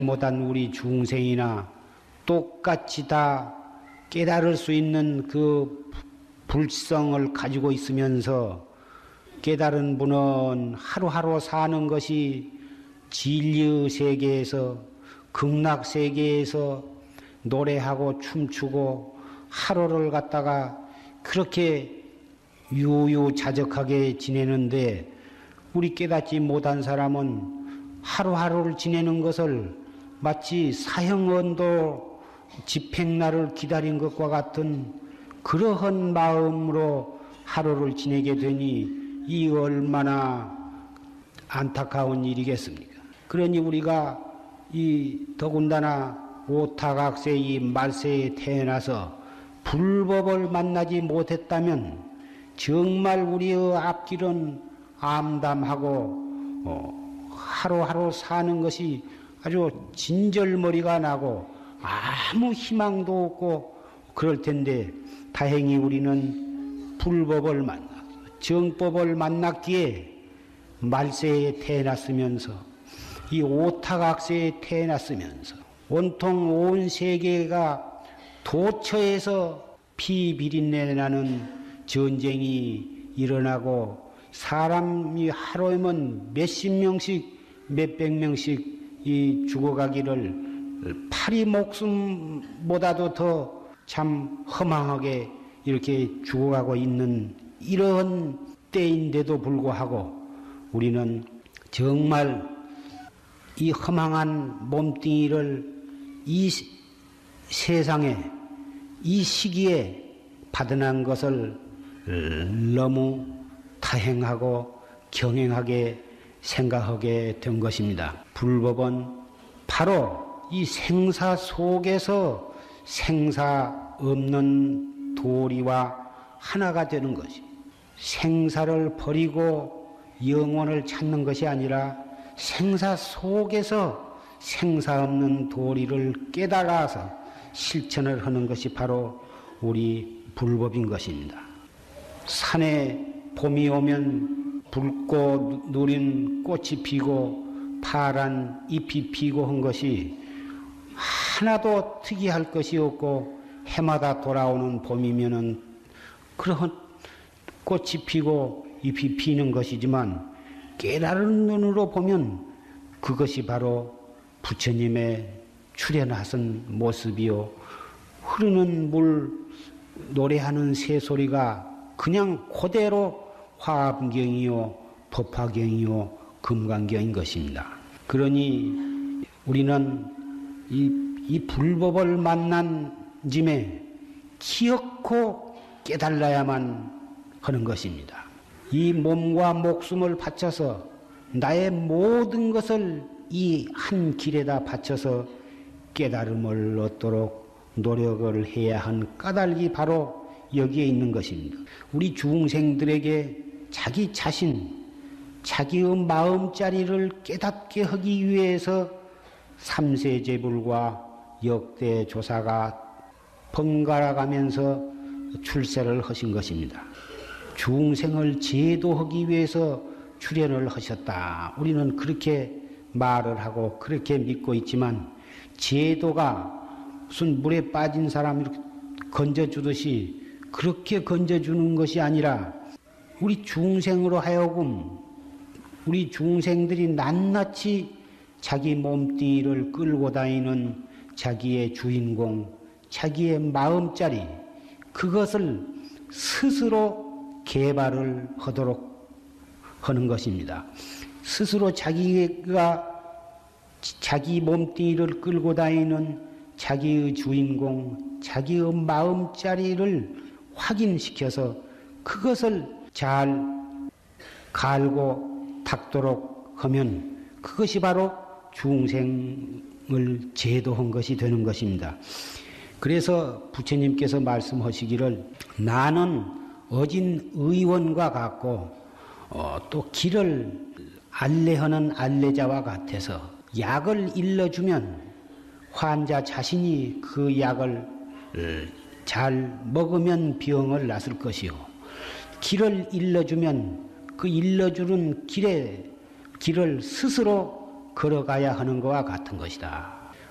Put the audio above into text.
못한 우리 중생이나 똑같이 다 깨달을 수 있는 그 불성을 가지고 있으면서 깨달은 분은 하루하루 사는 것이 진리의 세계에서 극락 세계에서 노래하고 춤추고 하루를 갖다가 그렇게 유유자적하게 지내는데, 우리 깨닫지 못한 사람은 하루하루를 지내는 것을 마치 사형언도 집행날을 기다린 것과 같은 그러한 마음으로 하루를 지내게 되니 이 얼마나 안타까운 일이겠습니까? 그러니 우리가 이 더군다나 오타각세 이 말세에 태어나서 불법을 만나지 못했다면 정말 우리의 앞길은 암담하고 하루하루 사는 것이 아주 진절머리가 나고 아무 희망도 없고 그럴 텐데, 다행히 우리는 불법을 정법을 만났기에 말세에 태어났으면서 이 오타각세에 태어났으면서 온통 온 세계가 도처에서 피비린내 나는 전쟁이 일어나고 사람이 하루에면 몇십 명씩 몇백 명씩 이 죽어가기를 파리 목숨보다도 더 참 허망하게 이렇게 죽어가고 있는 이런 때인데도 불구하고 우리는 정말 이 허망한 몸뚱이를 이 세상에 이 시기에 받아난 것을 너무 다행하고 경행하게 생각하게 된 것입니다. 불법은 바로 이 생사 속에서 생사 없는 도리와 하나가 되는 것이, 생사를 버리고 영혼을 찾는 것이 아니라 생사 속에서 생사 없는 도리를 깨달아서 실천을 하는 것이 바로 우리 불법인 것입니다. 산에 봄이 오면 붉고 누린 꽃이 피고 파란 잎이 피고 한 것이 하나도 특이할 것이 없고, 해마다 돌아오는 봄이면은 그런 꽃이 피고 잎이 피는 것이지만, 깨달은 눈으로 보면 그것이 바로 부처님의 출현하신 모습이요, 흐르는 물, 노래하는 새소리가 그냥 그대로 화엄경이요 법화경이요 금강경인 것입니다. 그러니 우리는 이 불법을 만난 짐에 기어코 깨달아야만 하는 것입니다. 이 몸과 목숨을 바쳐서 나의 모든 것을 이 한 길에다 바쳐서 깨달음을 얻도록 노력을 해야 한 까닭이 바로 여기에 있는 것입니다. 우리 중생들에게 자기 자신, 자기의 마음자리를 깨닫게 하기 위해서 삼세제불과 역대조사가 번갈아 가면서 출세를 하신 것입니다. 중생을 제도하기 위해서 출현을 하셨다. 우리는 그렇게 말을 하고 그렇게 믿고 있지만, 제도가 무슨 물에 빠진 사람 이렇게 건져주듯이 그렇게 건져주는 것이 아니라, 우리 중생으로 하여금 우리 중생들이 낱낱이 자기 몸뚱이를 끌고 다니는 자기의 주인공, 자기의 마음자리, 그것을 스스로 개발을 하도록 하는 것입니다. 스스로 자기가 자기 몸뚱이를 끌고 다니는 자기의 주인공, 자기의 마음자리를 확인시켜서 그것을 잘 갈고 닦도록 하면 그것이 바로 중생을 제도한 것이 되는 것입니다. 그래서 부처님께서 말씀하시기를, 나는 어진 의원과 같고 또 길을 알레하는 알레자와 같아서 약을 일러주면 환자 자신이 그 약을 잘 먹으면 병을 낫을 것이요, 길을 일러주면 그 일러주는 길을 스스로 걸어가야 하는 것과 같은 것이다.